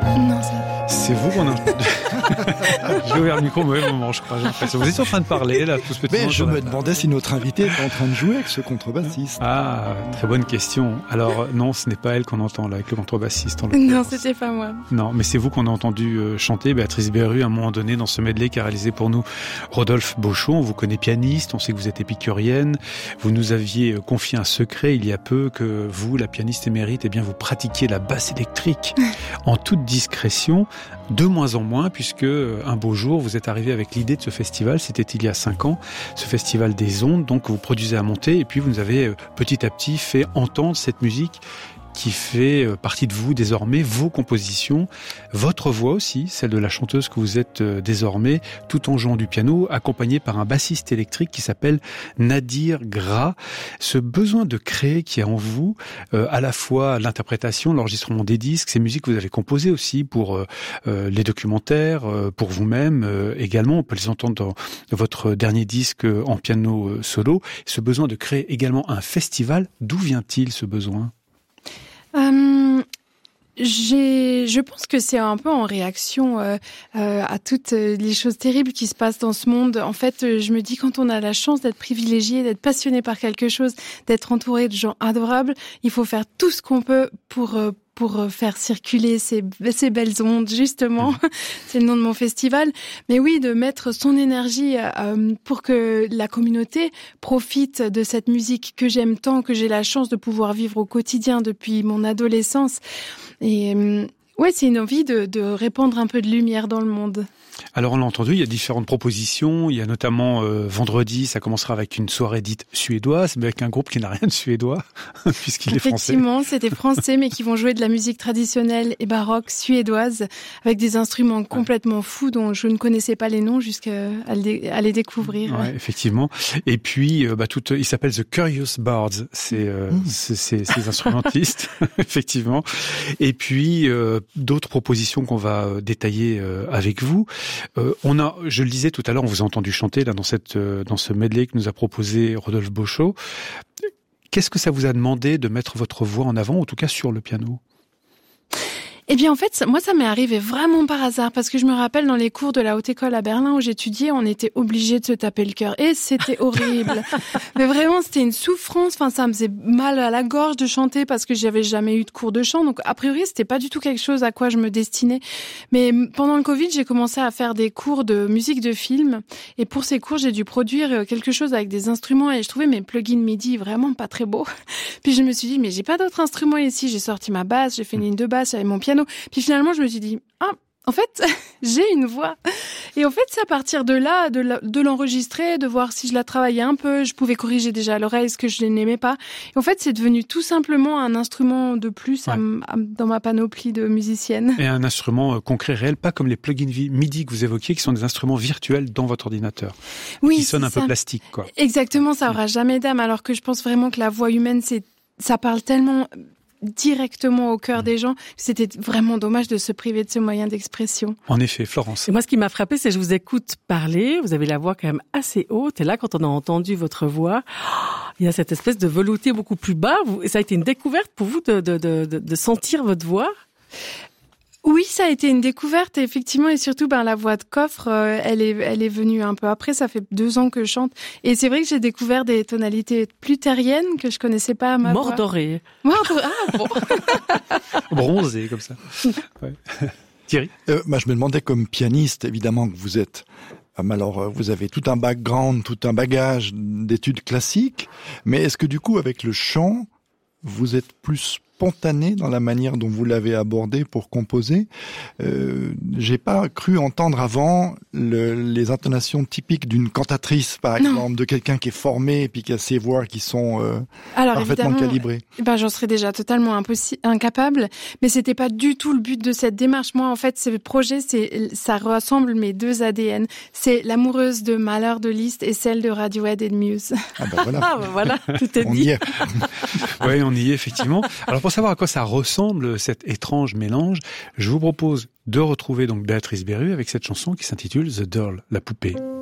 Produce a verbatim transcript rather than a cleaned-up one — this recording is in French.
Non, ça... C'est vous qu'on a... J'ai ouvert le micro au mauvais moment, je crois. J'ai l'impression. Vous étiez en train de parler, là, tout ce petit Mais moment, je là. me demandais si notre invité était en train de jouer avec ce contrebassiste. Ah, très bonne question. Alors, non, ce n'est pas elle qu'on entend, là, avec le contrebassiste. En non, c'était pas moi. Non, mais c'est vous qu'on a entendu euh, chanter, Béatrice Berru, à un moment donné, dans ce medley qu'a réalisé pour nous Rodolphe Beauchot. On vous connaît pianiste, on sait que vous êtes épicurienne. Vous nous aviez confié un secret il y a peu, que vous, la pianiste émérite, eh bien, vous pratiquiez la basse électrique en toute discrétion, de moins en moins, puisque un beau jour, vous êtes arrivé avec l'idée de ce festival, c'était il y a cinq ans, ce festival des ondes, donc vous produisez à monter, et puis vous nous avez petit à petit fait entendre cette musique qui fait partie de vous désormais, vos compositions, votre voix aussi, celle de la chanteuse que vous êtes désormais, tout en jouant du piano, accompagnée par un bassiste électrique qui s'appelle Nadir Gras. Ce besoin de créer qui est en vous, euh, à la fois l'interprétation, l'enregistrement des disques, ces musiques que vous avez composées aussi pour euh, les documentaires, euh, pour vous-même euh, également, on peut les entendre dans votre dernier disque en piano solo. Ce besoin de créer également un festival, d'où vient-il ce besoin ? Euh, j'ai, je pense que c'est un peu en réaction euh, euh, à toutes les choses terribles qui se passent dans ce monde. En fait, je me dis, quand on a la chance d'être privilégié, d'être passionné par quelque chose, d'être entouré de gens adorables, il faut faire tout ce qu'on peut pour euh, pour faire circuler ces, ces belles ondes, justement. C'est le nom de mon festival. Mais oui, de mettre son énergie euh, pour que la communauté profite de cette musique que j'aime tant, que j'ai la chance de pouvoir vivre au quotidien depuis mon adolescence. Et euh, ouais, c'est une envie de, de répandre un peu de lumière dans le monde. Alors on l'a entendu, il y a différentes propositions, il y a notamment euh, vendredi, ça commencera avec une soirée dite suédoise, mais avec un groupe qui n'a rien de suédois, puisqu'il est français. Effectivement, c'est des Français, mais qui vont jouer de la musique traditionnelle et baroque suédoise, avec des instruments complètement fous dont je ne connaissais pas les noms jusqu'à à les découvrir. Ouais, effectivement. Et puis, euh, bah, tout, il s'appelle The Curious Bards, c'est euh, mmh. ces instrumentistes, effectivement. Et puis, euh, d'autres propositions qu'on va euh, détailler euh, avec vous. Euh, on a, je le disais tout à l'heure, on vous a entendu chanter là dans cette, euh, dans ce medley que nous a proposé Rodolphe Beauchot. Qu'est-ce que ça vous a demandé de mettre votre voix en avant, en tout cas sur le piano ? Eh bien, en fait, moi, ça m'est arrivé vraiment par hasard, parce que je me rappelle dans les cours de la haute école à Berlin où j'étudiais, on était obligés de se taper le cœur, et c'était horrible. Mais vraiment, c'était une souffrance. Enfin, ça me faisait mal à la gorge de chanter parce que j'avais jamais eu de cours de chant. Donc, a priori, c'était pas du tout quelque chose à quoi je me destinais. Mais pendant le Covid, j'ai commencé à faire des cours de musique de film, et pour ces cours, j'ai dû produire quelque chose avec des instruments, et je trouvais mes plugins MIDI vraiment pas très beaux. Puis je me suis dit, mais j'ai pas d'autres instruments ici. J'ai sorti ma basse, j'ai fait une ligne de basse, j'avais mon piano. Puis finalement, je me suis dit, ah, en fait, j'ai une voix. Et en fait, c'est à partir de là, de l'enregistrer, de voir si je la travaillais un peu. Je pouvais corriger déjà à l'oreille ce que je n'aimais pas. Et en fait, c'est devenu tout simplement un instrument de plus ouais. à, à, dans ma panoplie de musicienne. Et un instrument euh, concret, réel, pas comme les plugins MIDI que vous évoquiez, qui sont des instruments virtuels dans votre ordinateur. Oui, qui sonnent un ça. peu plastique, quoi. Exactement, ça aura jamais d'âme. Alors que je pense vraiment que la voix humaine, c'est, ça parle tellement directement au cœur des gens. C'était vraiment dommage de se priver de ce moyen d'expression. En effet, Florence. Et moi, ce qui m'a frappé, c'est que je vous écoute parler, vous avez la voix quand même assez haute, et là, quand on a entendu votre voix, il y a cette espèce de velouté beaucoup plus bas. Et ça a été une découverte pour vous de, de, de, de sentir votre voix ? Oui, ça a été une découverte, effectivement, et surtout, ben, la voix de coffre, euh, elle est, elle est venue un peu après. Ça fait deux ans que je chante. Et c'est vrai que j'ai découvert des tonalités plus terriennes que je connaissais pas à ma voix. Mordoré. Mordoré. Ah, bon. Bronzé, comme ça. Ouais. Thierry? Euh, bah, je me demandais, comme pianiste, évidemment, que vous êtes, alors, vous avez tout un background, tout un bagage d'études classiques. Mais est-ce que, du coup, avec le chant, vous êtes plus spontané dans la manière dont vous l'avez abordé pour composer. Euh, j'ai pas cru entendre avant le, les intonations typiques d'une cantatrice, par non. exemple, de quelqu'un qui est formé et puis qui a ses voix qui sont euh, Alors, parfaitement calibrées. Ben, j'en serais déjà totalement impossi- incapable, mais c'était pas du tout le but de cette démarche. Moi, en fait, ce projet, c'est, ça rassemble mes deux A D N. C'est l'amoureuse de Mahler de Liszt et celle de Radiohead et de Muse. Ah ben voilà. Ah ben voilà, tout est on dit. Y est. Oui, on y est effectivement. Alors pour savoir à quoi ça ressemble, cet étrange mélange, je vous propose de retrouver donc Béatrice Berru avec cette chanson qui s'intitule The Doll, la poupée.